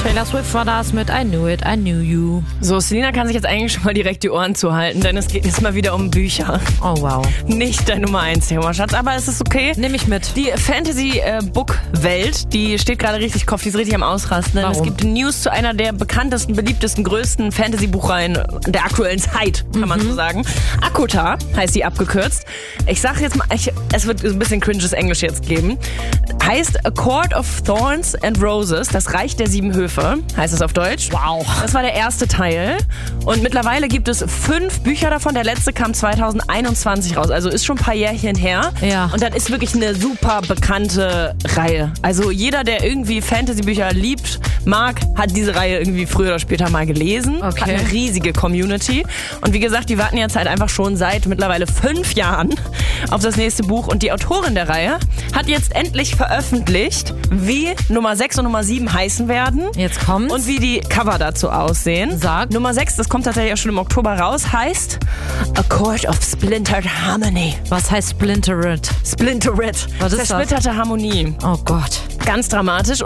Taylor Swift war das mit I Knew It, I Knew You. So, Selina kann sich jetzt eigentlich schon mal direkt die Ohren zuhalten, denn es geht jetzt mal wieder um Bücher. Oh wow. Nicht der Nummer 1 Thema, Schatz, aber es ist okay. Nehme ich mit. Die Fantasy-Book-Welt, die steht gerade richtig Kopf, die ist richtig am Ausrasten. Denn Warum? es gibt News zu einer der bekanntesten, beliebtesten, größten Fantasy-Buchreihen der aktuellen Zeit, kann man so sagen. ACOTAR heißt sie abgekürzt. Ich sage jetzt mal, es wird ein bisschen cringes Englisch jetzt geben. Heißt A Court of Thorns and Roses, das Reich der 7 Höfe, heißt es auf Deutsch. Wow. Das war der erste Teil. Und mittlerweile gibt es 5 Bücher davon. Der letzte kam 2021 raus, also ist schon ein paar Jährchen her. Ja. Und das ist wirklich eine super bekannte Reihe. Also jeder, der irgendwie Fantasy-Bücher liebt, mag, hat diese Reihe irgendwie früher oder später mal gelesen. Okay. Hat eine riesige Community. Und wie gesagt, die warten jetzt halt einfach schon seit mittlerweile 5 Jahren auf das nächste Buch. Und die Autorin der Reihe hat jetzt endlich veröffentlicht, wie Nummer 6 und Nummer 7 heißen werden. Jetzt kommt's. Und wie die Cover dazu aussehen. Sag. Nummer 6, das kommt tatsächlich auch schon im Oktober raus, heißt A Court of Splintered Harmony. Was heißt Splintered? Splintered. Was ist das? Zersplitterte Harmonie. Oh Gott. Ganz dramatisch.